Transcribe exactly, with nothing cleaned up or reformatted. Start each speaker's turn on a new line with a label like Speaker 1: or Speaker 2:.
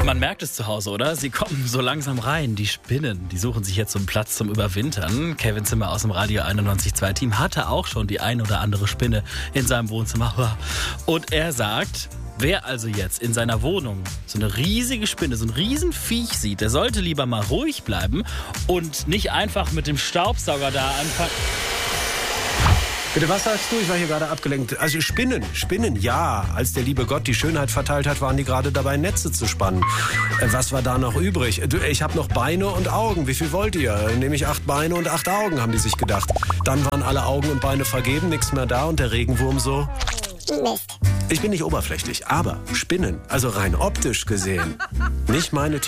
Speaker 1: Man merkt es zu Hause, oder? Sie kommen so langsam rein. Die Spinnen, die suchen sich jetzt so einen Platz zum Überwintern. Kevin Zimmer aus dem Radio einundneunzig Komma zwei Team hatte auch schon die ein oder andere Spinne in seinem Wohnzimmer. Und er sagt, wer also jetzt in seiner Wohnung so eine riesige Spinne, so ein Riesenviech sieht, der sollte lieber mal ruhig bleiben und nicht einfach mit dem Staubsauger da anfangen.
Speaker 2: Bitte, was sagst du? Ich war hier gerade abgelenkt. Also Spinnen, Spinnen, ja. Als der liebe Gott die Schönheit verteilt hat, waren die gerade dabei, Netze zu spannen. Äh, was war da noch übrig? Du, ich habe noch Beine und Augen. Wie viel wollt ihr? Nehme ich acht Beine und acht Augen, haben die sich gedacht. Dann waren alle Augen und Beine vergeben, nichts mehr da und der Regenwurm so...
Speaker 3: Mist.
Speaker 2: Ich bin nicht oberflächlich, aber Spinnen, also rein optisch gesehen, nicht meine